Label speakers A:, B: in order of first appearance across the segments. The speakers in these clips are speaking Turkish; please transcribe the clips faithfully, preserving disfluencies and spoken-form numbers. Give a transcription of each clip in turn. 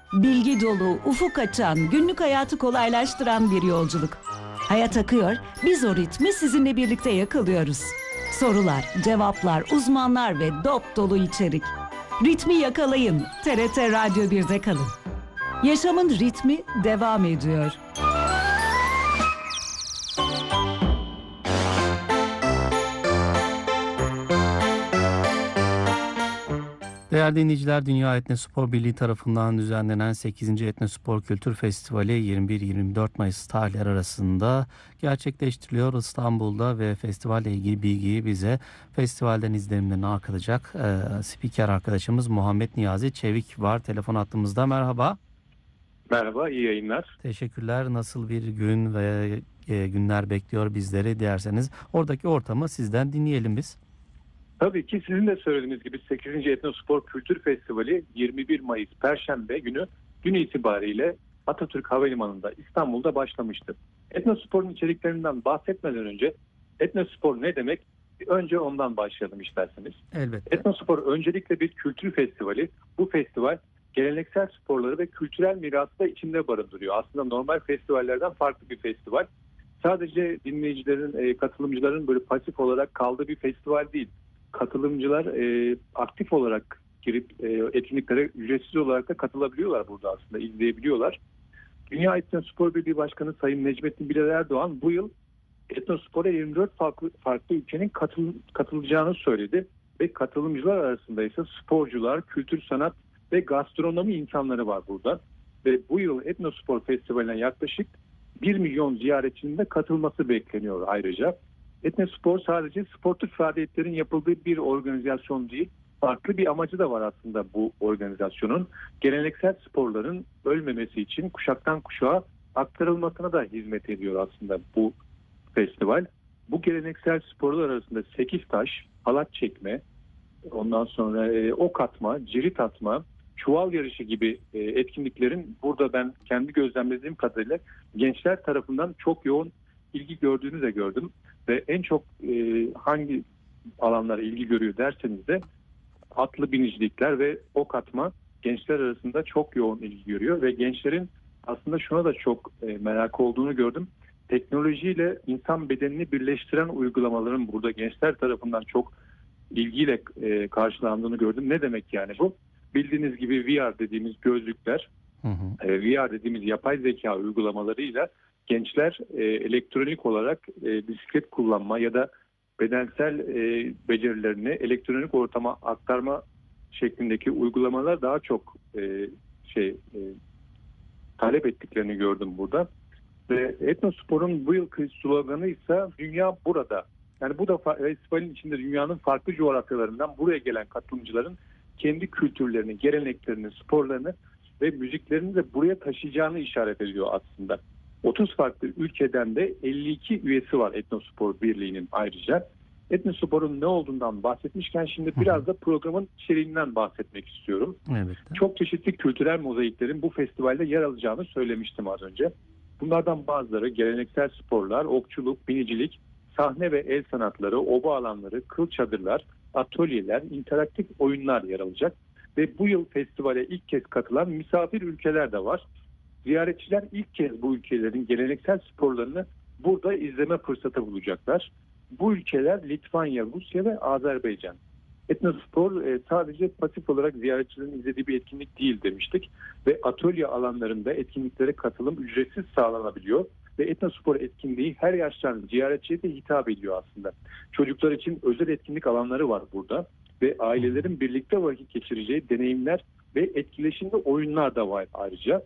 A: Bilgi dolu, ufuk açan, günlük hayatı kolaylaştıran bir yolculuk. Hayat akıyor, biz o ritmi sizinle birlikte yakalıyoruz. Sorular, cevaplar, uzmanlar ve dop dolu içerik. Ritmi yakalayın, T R T Radyo birde kalın. Yaşamın ritmi devam ediyor.
B: Değerli dinleyiciler, Dünya Etnospor Birliği tarafından düzenlenen sekizinci Etnospor Kültür Festivali yirmi bir yirmi dört Mayıs tarihleri arasında gerçekleştiriliyor İstanbul'da ve festivalle ilgili bilgiyi bize festivalden izlenimlerini aktaracak e, spiker arkadaşımız Muhammed Niyazi Çevik var telefon hattımızda. Merhaba.
C: Merhaba, iyi yayınlar.
B: Teşekkürler. Nasıl bir gün ve e, günler bekliyor bizleri derseniz oradaki ortamı sizden dinleyelim biz.
C: Tabii ki sizin de söylediğiniz gibi sekizinci Etnospor Kültür Festivali yirmi bir Mayıs Perşembe günü dün itibariyle Atatürk Havalimanı'nda İstanbul'da başlamıştı. Etnospor'un içeriklerinden bahsetmeden önce etnospor ne demek? Önce ondan başlayalım isterseniz.
B: Elbette.
C: Etnospor öncelikle bir kültür festivali. Bu festival geleneksel sporları ve kültürel mirası da içinde barındırıyor. Aslında normal festivallerden farklı bir festival. Sadece dinleyicilerin, katılımcıların böyle pasif olarak kaldığı bir festival değil. Katılımcılar e, aktif olarak girip e, etkinliklere ücretsiz olarak da katılabiliyorlar burada aslında, izleyebiliyorlar. Dünya Etnospor Birliği Başkanı Sayın Necmettin Bilal Erdoğan bu yıl Etnospor'a yirmi dört farklı, farklı ülkenin katıl, katılacağını söyledi. Ve katılımcılar arasında ise sporcular, kültür sanat ve gastronomi insanları var burada. Ve bu yıl Etnospor Festivali'ne yaklaşık bir milyon ziyaretçinin de katılması bekleniyor ayrıca. Etnospor sadece sportif faaliyetlerin yapıldığı bir organizasyon değil, farklı bir amacı da var aslında bu organizasyonun. Geleneksel sporların ölmemesi için kuşaktan kuşağa aktarılmasına da hizmet ediyor aslında bu festival. Bu geleneksel sporlar arasında sekiz taş, halat çekme, ondan sonra e, ok atma, cirit atma, çuval yarışı gibi e, etkinliklerin burada ben kendi gözlemlediğim kadarıyla gençler tarafından çok yoğun ilgi gördüğünü de gördüm. Ve en çok e, hangi alanlara ilgi görüyor derseniz de atlı binicilikler ve ok atma gençler arasında çok yoğun ilgi görüyor. Ve gençlerin aslında şuna da çok e, merak olduğunu gördüm. Teknolojiyle insan bedenini birleştiren uygulamaların burada gençler tarafından çok ilgiyle e, karşılandığını gördüm. Ne demek yani bu? Bildiğiniz gibi V R dediğimiz gözlükler, hı hı. E, V R dediğimiz yapay zeka uygulamalarıyla gençler e, elektronik olarak e, bisiklet kullanma ya da bedensel e, becerilerini elektronik ortama aktarma şeklindeki uygulamalar daha çok e, şey e, talep ettiklerini gördüm burada. Ve Etnospor'un bu yılki sloganı ise Dünya Burada. Yani bu da festivalin içinde dünyanın farklı coğrafyalarından buraya gelen katılımcıların kendi kültürlerini, geleneklerini, sporlarını ve müziklerini de buraya taşıyacağını işaret ediyor aslında. otuz farklı ülkeden de elli iki üyesi var Etnospor Birliği'nin ayrıca. Etnospor'un ne olduğundan bahsetmişken şimdi biraz da programın içeriğinden bahsetmek istiyorum.
B: Evet.
C: Çok çeşitli kültürel mozaiklerin bu festivalde yer alacağını söylemiştim az önce. Bunlardan bazıları geleneksel sporlar, okçuluk, binicilik, sahne ve el sanatları, oba alanları, kıl çadırlar, atölyeler, interaktif oyunlar yer alacak. Ve bu yıl festivale ilk kez katılan misafir ülkeler de var. Ziyaretçiler ilk kez bu ülkelerin geleneksel sporlarını burada izleme fırsatı bulacaklar. Bu ülkeler Litvanya, Rusya ve Azerbaycan. Etnospor e, sadece pasif olarak ziyaretçilerin izlediği bir etkinlik değil demiştik. Ve atölye alanlarında etkinliklere katılım ücretsiz sağlanabiliyor. Ve Etnospor etkinliği her yaştan ziyaretçiye de hitap ediyor aslında. Çocuklar için özel etkinlik alanları var burada. Ve ailelerin birlikte vakit geçireceği deneyimler ve etkileşimli oyunlar da var ayrıca.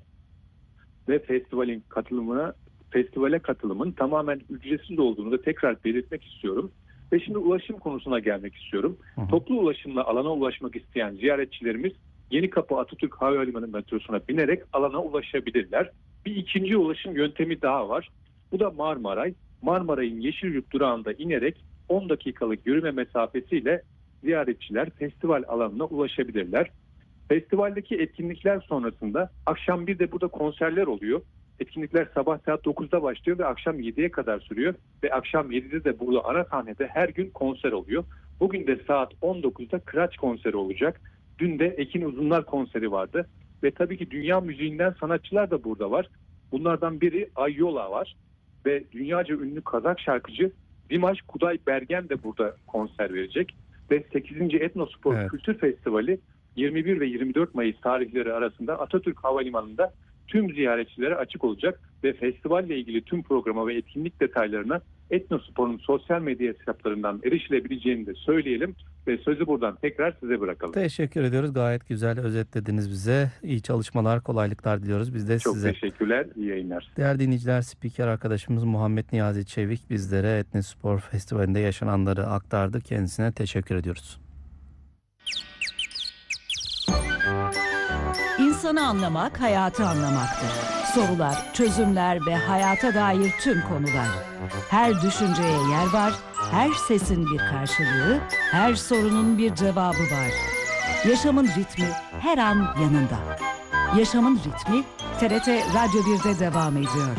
C: Ve festivalin katılımına, festivale katılımın tamamen ücretsiz olduğunu da tekrar belirtmek istiyorum. Ve şimdi ulaşım konusuna gelmek istiyorum. Hı hı. Toplu ulaşımla alana ulaşmak isteyen ziyaretçilerimiz Yenikapı Atatürk Havalimanı metrosuna binerek alana ulaşabilirler. Bir ikinci ulaşım yöntemi daha var. Bu da Marmaray. Marmaray'ın Yeşilyurt durağında inerek on dakikalık yürüme mesafesiyle ziyaretçiler festival alanına ulaşabilirler. Festivaldeki etkinlikler sonrasında akşam bir de burada konserler oluyor. Etkinlikler sabah saat dokuzda başlıyor ve akşam yediye kadar sürüyor. Ve akşam yedide de burada ana sahnede her gün konser oluyor. Bugün de saat on dokuzda Kıraç konseri olacak. Dün de Ekin Uzunlar konseri vardı. Ve tabii ki dünya müziğinden sanatçılar da burada var. Bunlardan biri Ayyola var ve dünyaca ünlü Kazak şarkıcı Dimash Kudaibergen de burada konser verecek. Ve sekizinci Etnospor
B: Evet.
C: Kültür Festivali yirmi bir ve yirmi dört Mayıs tarihleri arasında Atatürk Havalimanı'nda tüm ziyaretçilere açık olacak ve festivalle ilgili tüm programa ve etkinlik detaylarına Etnospor'un sosyal medya hesaplarından erişilebileceğini de söyleyelim ve sözü buradan tekrar size bırakalım.
B: Teşekkür ediyoruz. Gayet güzel özetlediniz bize. İyi çalışmalar, kolaylıklar diliyoruz biz de
C: Çok
B: size.
C: teşekkürler, iyi yayınlar.
B: Değerli dinleyiciler, spiker arkadaşımız Muhammed Niyazi Çevik bizlere Etnospor Festivali'nde yaşananları aktardı. Kendisine teşekkür ediyoruz.
A: İnsanı anlamak, hayatı anlamaktır. Sorular, çözümler ve hayata dair tüm konular. Her düşünceye yer var, her sesin bir karşılığı, her sorunun bir cevabı var. Yaşamın ritmi her an yanında. Yaşamın ritmi T R T Radyo bir'de devam ediyor.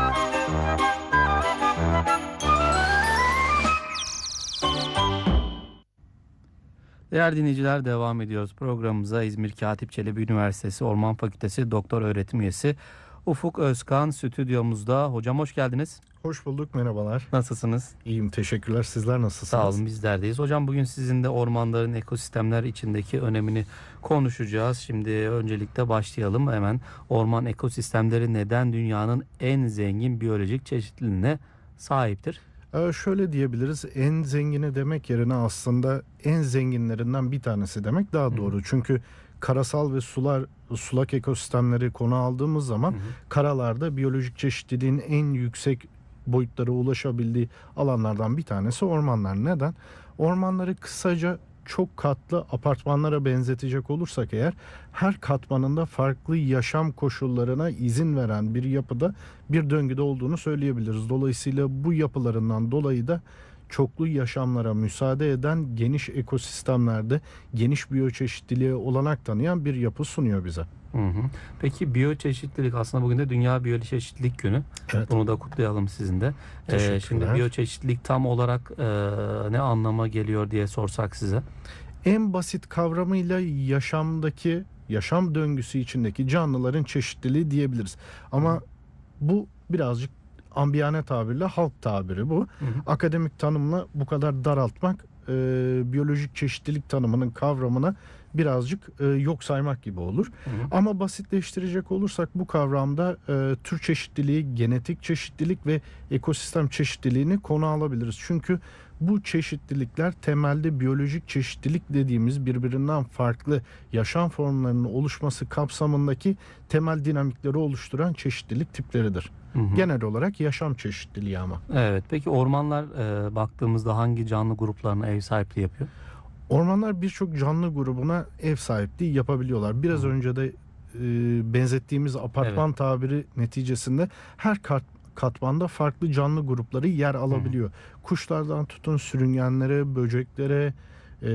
B: Değerli dinleyiciler, devam ediyoruz programımıza. İzmir Katip Çelebi Üniversitesi Orman Fakültesi Doktor Öğretim Üyesi Ufuk Özkan stüdyomuzda. Hocam hoş geldiniz.
D: Hoş bulduk, merhabalar.
B: Nasılsınız?
D: İyiyim, teşekkürler. Sizler nasılsınız?
B: Sağ olun, bizlerdeyiz. Hocam bugün sizin de ormanların ekosistemler içindeki önemini konuşacağız. Şimdi öncelikle başlayalım hemen. Orman ekosistemleri neden dünyanın en zengin biyolojik çeşitliliğine sahiptir?
D: Ee, şöyle diyebiliriz, en zengini demek yerine aslında en zenginlerinden bir tanesi demek daha doğru. Hı. Çünkü karasal ve sular sulak ekosistemleri konu aldığımız zaman hı hı. karalarda biyolojik çeşitliliğin en yüksek boyutlara ulaşabildiği alanlardan bir tanesi ormanlar. Neden? Ormanları kısaca çok katlı apartmanlara benzetecek olursak eğer, her katmanında farklı yaşam koşullarına izin veren bir yapıda, bir döngüde olduğunu söyleyebiliriz. Dolayısıyla bu yapılarından dolayı da çoklu yaşamlara müsaade eden, geniş ekosistemlerde geniş biyoçeşitliliğe olanak tanıyan bir yapı sunuyor bize.
B: Hı hı. Peki biyoçeşitlilik, aslında bugün de Dünya Biyoçeşitlilik Günü. Evet. Bunu da kutlayalım sizin de. Ee, şimdi biyoçeşitlilik tam olarak e, ne anlama geliyor diye sorsak size.
D: En basit kavramıyla yaşamdaki, yaşam döngüsü içindeki canlıların çeşitliliği diyebiliriz. Ama hı. bu birazcık ambiyane tabirle halk tabiri bu. Hı hı. Akademik tanımla bu kadar daraltmak e, biyolojik çeşitlilik tanımının kavramına birazcık e, yok saymak gibi olur. Hı hı. Ama basitleştirecek olursak bu kavramda e, tür çeşitliliği, genetik çeşitlilik ve ekosistem çeşitliliğini konu alabiliriz. Çünkü bu çeşitlilikler temelde biyolojik çeşitlilik dediğimiz birbirinden farklı yaşam formlarının oluşması kapsamındaki temel dinamikleri oluşturan çeşitlilik tipleridir. Hı hı. Genel olarak yaşam çeşitliliği ama.
B: Evet. Peki ormanlar e, baktığımızda hangi canlı gruplarına ev sahipliği yapıyor?
D: Ormanlar birçok canlı grubuna ev sahipliği yapabiliyorlar. Biraz hı. önce de e, benzettiğimiz apartman evet. tabiri neticesinde her kat katmanda farklı canlı grupları yer alabiliyor. Hı. Kuşlardan tutun sürüngenlere, böceklere e,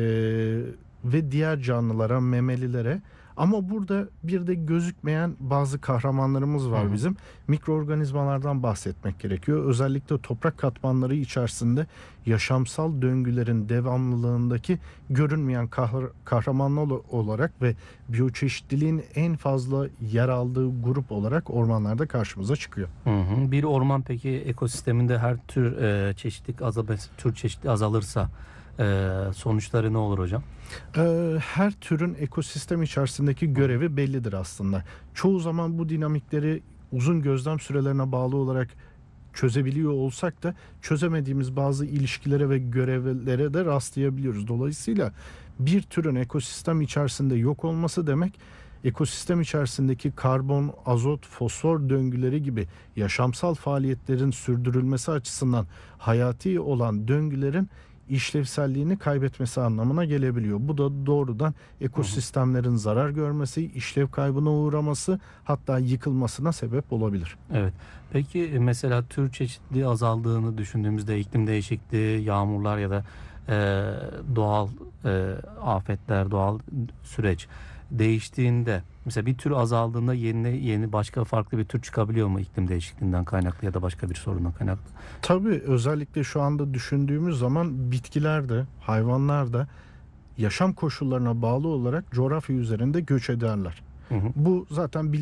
D: ve diğer canlılara, memelilere. Ama burada bir de gözükmeyen bazı kahramanlarımız var Hı. bizim. Mikroorganizmalardan bahsetmek gerekiyor. Özellikle toprak katmanları içerisinde yaşamsal döngülerin devamlılığındaki görünmeyen kahr- kahramanlar olarak ve biyoçeşitliliğin en fazla yer aldığı grup olarak ormanlarda karşımıza çıkıyor.
B: Hı hı. Bir orman peki ekosisteminde her tür e, çeşitlilik azal tür çeşitlilik azalırsa e, sonuçları ne olur hocam?
D: Her türün ekosistem içerisindeki görevi bellidir aslında. Çoğu zaman bu dinamikleri uzun gözlem sürelerine bağlı olarak çözebiliyor olsak da çözemediğimiz bazı ilişkilere ve görevlere de rastlayabiliyoruz. Dolayısıyla bir türün ekosistem içerisinde yok olması demek, ekosistem içerisindeki karbon, azot, fosfor döngüleri gibi yaşamsal faaliyetlerin sürdürülmesi açısından hayati olan döngülerin işlevselliğini kaybetmesi anlamına gelebiliyor. Bu da doğrudan ekosistemlerin zarar görmesi, işlev kaybına uğraması, hatta yıkılmasına sebep olabilir.
B: Evet. Peki mesela tür çeşitliliği azaldığını düşündüğümüzde iklim değişikliği, yağmurlar ya da e, doğal e, afetler, doğal süreç değiştiğinde, mesela bir tür azaldığında yeni yeni başka farklı bir tür çıkabiliyor mu iklim değişikliğinden kaynaklı ya da başka bir sorundan kaynaklı?
D: Tabii, özellikle şu anda düşündüğümüz zaman bitkiler de, hayvanlar da yaşam koşullarına bağlı olarak coğrafya üzerinde göç ederler.
B: hı.
D: Bu zaten